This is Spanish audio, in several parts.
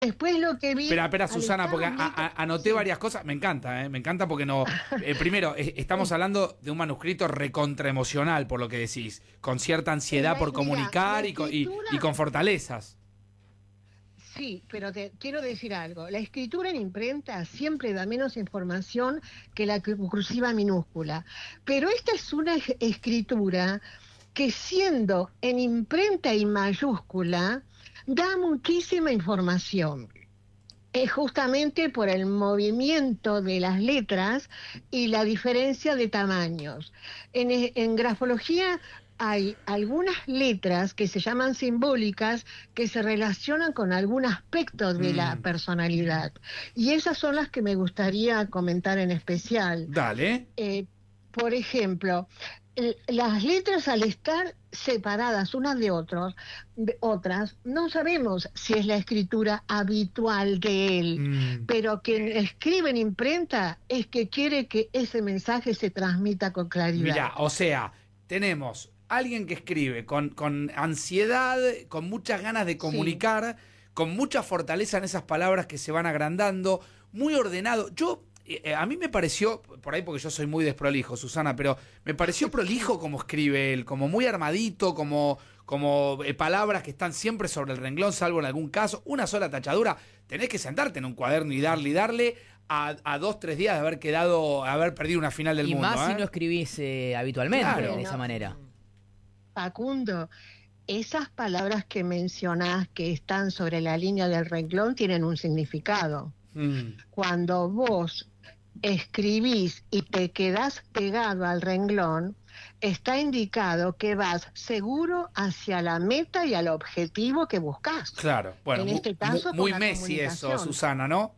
después lo que vi... Espera, al Susana, estar porque un metro- anoté sí, varias cosas. Me encanta porque no. Primero, estamos hablando de un manuscrito recontraemocional, por lo que decís, con cierta ansiedad por mira, la comunicar y escritura... con fortalezas. Sí, pero te quiero decir algo. La escritura en imprenta siempre da menos información que la cursiva minúscula. Pero esta es una escritura que siendo en imprenta y mayúscula da muchísima información. Es justamente por el movimiento de las letras y la diferencia de tamaños. En grafología hay algunas letras que se llaman simbólicas que se relacionan con algún aspecto de la Mm, personalidad. Y esas son las que me gustaría comentar en especial. dale. Eh, por ejemplo, las letras al estar separadas unas de otras, no sabemos si es la escritura habitual de él, Mm, pero quien escribe en imprenta es que quiere que ese mensaje se transmita con claridad. mirá, o sea, tenemos alguien que escribe con ansiedad, con muchas ganas de Sí, comunicar, con mucha fortaleza en esas palabras que se van agrandando, muy ordenado. A mí me pareció, por ahí porque yo soy muy desprolijo, Susana, pero me pareció sí. prolijo como escribe él, como muy armadito, como palabras que están siempre sobre el renglón, salvo en algún caso, una sola tachadura. Tenés que sentarte en un cuaderno y darle a 2, 3 días de haber perdido una final del Y mundo, más si no ¿eh? escribís habitualmente de Claro. esa Bueno, manera. Facundo, esas palabras que mencionás que están sobre la línea del renglón tienen un significado. Mm, Cuando vos escribís y te quedás pegado al renglón, está indicado que vas seguro hacia la meta y al objetivo que buscas. claro. Bueno, En este caso, por muy la Messi eso, comunicación. Susana, ¿no?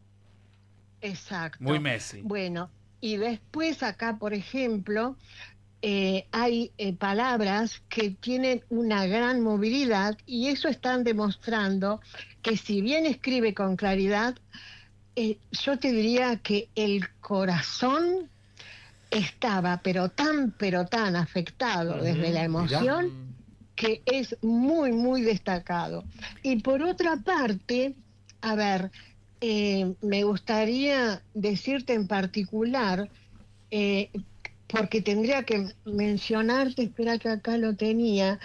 Muy Exacto. Messi. Bueno, y después acá, por ejemplo, hay palabras que tienen una gran movilidad y eso están demostrando que si bien escribe con claridad, yo te diría que el corazón estaba pero tan afectado desde la Mirá. emoción que es muy, muy destacado. Y por otra parte, a ver, me gustaría decirte en particular, eh, porque tendría que mencionarte, espera que acá lo tenía,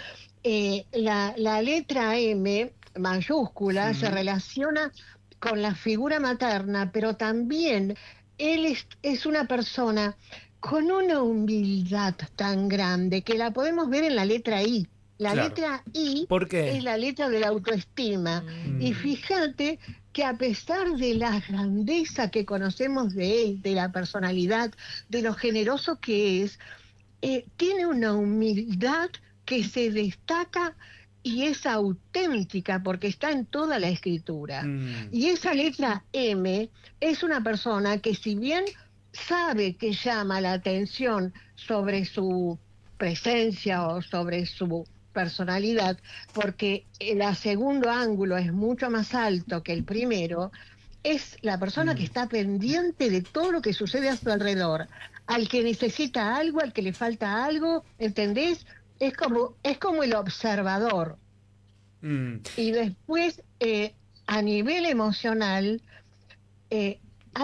la letra M mayúscula se Mm, relaciona con la figura materna, pero también él es una persona con una humildad tan grande que la podemos ver en la letra I. La claro. letra I ¿Por qué? es la letra de la autoestima. Y Mm, fíjate que a pesar de la grandeza que conocemos de él, de la personalidad, de lo generoso que es, tiene una humildad que se destaca y es auténtica porque está en toda la escritura. mm, Y esa letra M es una persona que si bien sabe que llama la atención sobre su presencia o sobre su personalidad, porque el segundo ángulo es mucho más alto que el primero, es la persona que mm. está pendiente de todo lo que sucede a su alrededor, al que necesita algo, al que le falta algo, ¿entendés? Es como el observador. Mm, Y después, a nivel emocional, eh,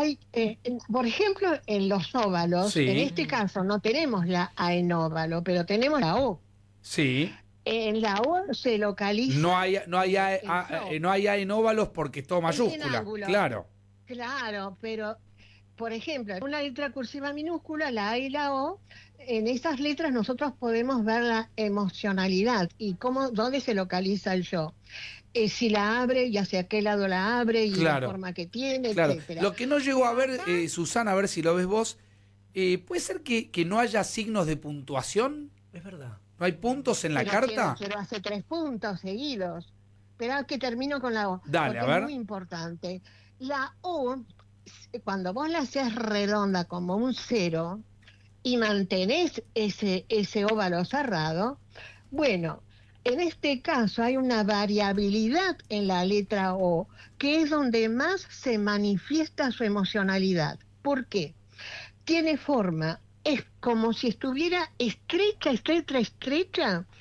por ejemplo, en los óvalos, en sí, este caso no tenemos la A en óvalo, pero tenemos la O. sí. En la O se No localiza hay, no hay, el yo, no hay A en óvalos porque es todo es en mayúscula. ángulo. Claro. Claro, pero por ejemplo, en una letra cursiva minúscula, la A y la O, en esas letras nosotros podemos ver la emocionalidad y dónde se localiza el yo. Si la abre y hacia qué lado la abre y la Claro, forma que tiene, claro. etcétera. Lo que no llego Pero a ver, acá, Susana, a ver si lo ves vos, puede ser que no haya signos de puntuación. Es verdad. ¿No hay puntos en la carta? pero hace 3 puntos seguidos. Esperá que termino con la O, Dale, a porque es muy ver. importante. La O, cuando vos la haces redonda como un cero, y mantenés ese óvalo cerrado, bueno, en este caso hay una variabilidad en la letra O, que es donde más se manifiesta su emocionalidad. ¿Por qué? Tiene forma, es como si estuviera estrecha, estrecha, estrecha,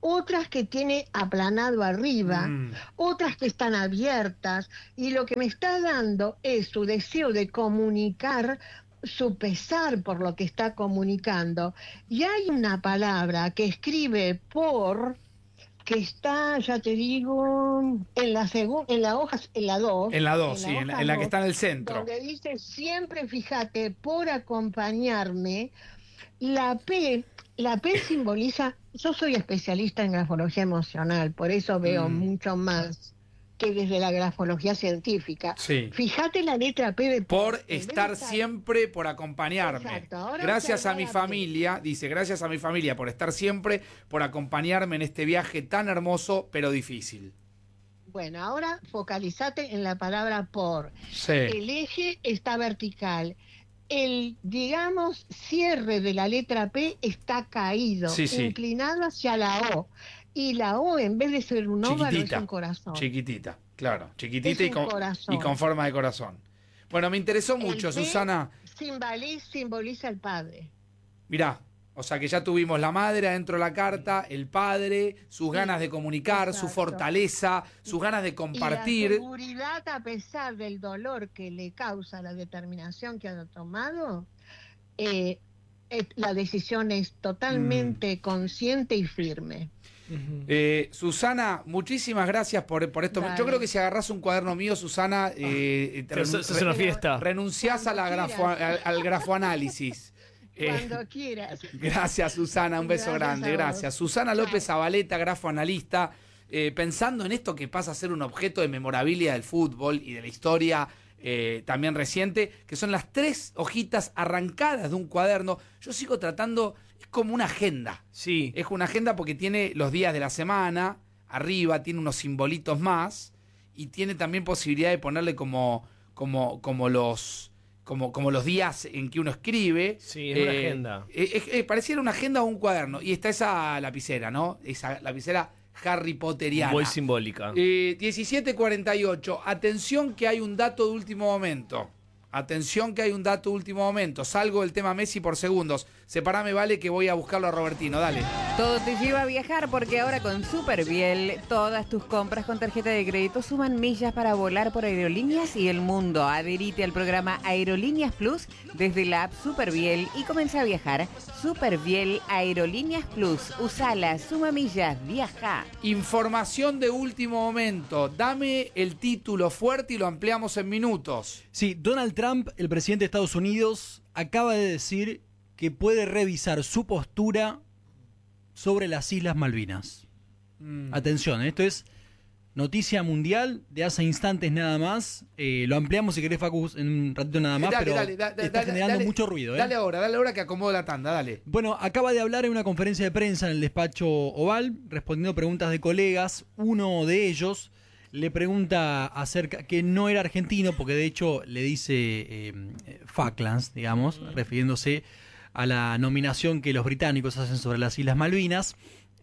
otras que tiene aplanado arriba, otras que están abiertas, y lo que me está dando es su deseo de comunicar su pesar por lo que está comunicando. Y hay una palabra que escribe por, que está, ya te digo, en la hoja, en la 2. En la 2, sí, en la que está en el centro. Donde dice, siempre fíjate, por acompañarme. La P simboliza, yo soy especialista en grafología emocional, por eso veo mucho más que desde la grafología científica. Sí. Fíjate la letra P de por estar siempre, por acompañarme. Exacto. Gracias a mi familia, dice, gracias a mi familia por estar siempre, por acompañarme en este viaje tan hermoso, pero difícil. Bueno, ahora focalizate en la palabra por. Sí. El eje está vertical. El, digamos, cierre de la letra P está caído, inclinado hacia la O. Y la O, en vez de ser un óvalo, es un corazón. Chiquitita, claro. Chiquitita y y con forma de corazón. Bueno, me interesó mucho, Susana. Simboliza el padre. Mirá, o sea que ya tuvimos la madre adentro de la carta, el padre, sus ganas de comunicar, su fortaleza, sus ganas de compartir. Y la seguridad, a pesar del dolor que le causa la determinación que ha tomado, la decisión es totalmente consciente y firme. Susana, muchísimas gracias por esto. Dale. Yo creo que si agarrás un cuaderno mío, Susana, es una fiesta. Renunciás al grafoanálisis. Cuando quieras. Gracias, Susana, un beso grande, gracias. Susana López Zabaleta, grafoanalista, pensando en esto que pasa a ser un objeto de memorabilia del fútbol y de la historia también reciente, que son las 3 hojitas arrancadas de un cuaderno. Yo sigo tratando, es como una agenda. Sí. Es una agenda porque tiene los días de la semana, arriba tiene unos simbolitos más, y tiene también posibilidad de ponerle como los días en que uno escribe. Sí, es una agenda. Pareciera una agenda o un cuaderno. Y está esa lapicera, ¿no? Esa lapicera Harry Potteriana. Muy simbólica. 17:48. Atención que hay un dato de último momento. Atención que hay un dato de último momento. Salgo del tema Messi por segundos. Separame, vale, que voy a buscarlo a Robertino. Dale. Todo te lleva a viajar porque ahora con Superviel todas tus compras con tarjeta de crédito suman millas para volar por aerolíneas y el mundo. Adherite al programa Aerolíneas Plus desde la app Superviel y comienza a viajar. Superviel Aerolíneas Plus. Usala, suma millas, viaja. Información de último momento. Dame el título fuerte y lo ampliamos en minutos. Sí, Donald Trump, el presidente de Estados Unidos, acaba de decir que puede revisar su postura sobre las Islas Malvinas. Atención, esto es noticia mundial de hace instantes nada más. Lo ampliamos si querés, Facu, en un ratito nada más, pero está generando mucho ruido. Dale ahora que acomodo la tanda, dale. Bueno, acaba de hablar en una conferencia de prensa en el despacho Oval, respondiendo preguntas de colegas. Uno de ellos le pregunta acerca, que no era argentino, porque de hecho le dice Falklands, digamos, refiriéndose a la nominación que los británicos hacen sobre las Islas Malvinas,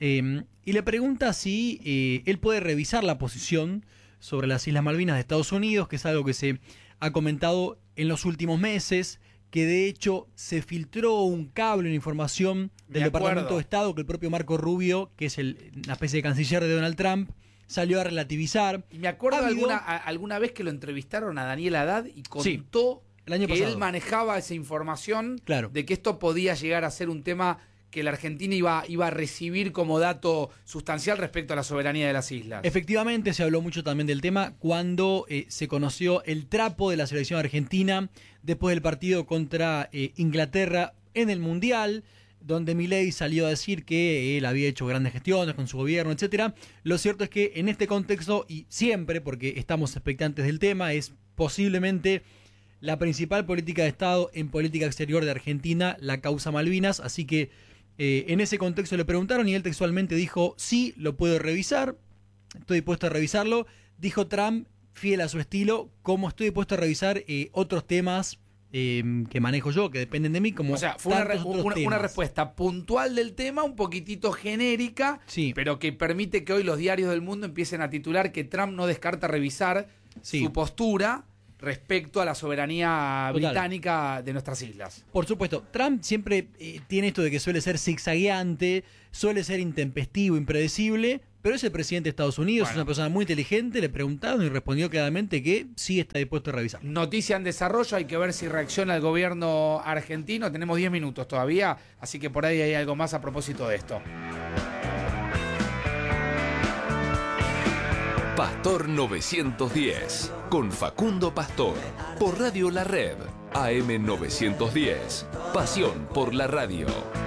y le pregunta si él puede revisar la posición sobre las Islas Malvinas de Estados Unidos, que es algo que se ha comentado en los últimos meses, que de hecho se filtró un cable, una información del Departamento de Estado que el propio Marco Rubio, que es una especie de canciller de Donald Trump, salió a relativizar. Y me acuerdo alguna vez que lo entrevistaron a Daniel Haddad y contó el año que pasado él manejaba esa información, claro, de que esto podía llegar a ser un tema que la Argentina iba a recibir como dato sustancial respecto a la soberanía de las islas. Efectivamente, se habló mucho también del tema cuando se conoció el trapo de la selección argentina después del partido contra Inglaterra en el Mundial, donde Milei salió a decir que él había hecho grandes gestiones con su gobierno, etcétera. Lo cierto es que en este contexto, y siempre, porque estamos expectantes del tema, es posiblemente la principal política de Estado en política exterior de Argentina, la causa Malvinas, así que en ese contexto le preguntaron y él textualmente dijo, sí, lo puedo revisar, estoy dispuesto a revisarlo. Dijo Trump, fiel a su estilo, como estoy dispuesto a revisar otros temas que manejo yo, que dependen de mí, como o sea, fue una respuesta puntual del tema, un poquitito genérica, sí, pero que permite que hoy los diarios del mundo empiecen a titular que Trump no descarta revisar su postura, respecto a la soberanía británica de nuestras islas. Por supuesto, Trump siempre tiene esto de que suele ser zigzagueante, suele ser intempestivo, impredecible, pero es el presidente de Estados Unidos, es una persona muy inteligente, le preguntaron y respondió claramente que sí está dispuesto a revisar. Noticia en desarrollo, hay que ver si reacciona el gobierno argentino, tenemos 10 minutos todavía, así que por ahí hay algo más a propósito de esto. Pastor 910, con Facundo Pastor, por Radio La Red, AM 910, pasión por la radio.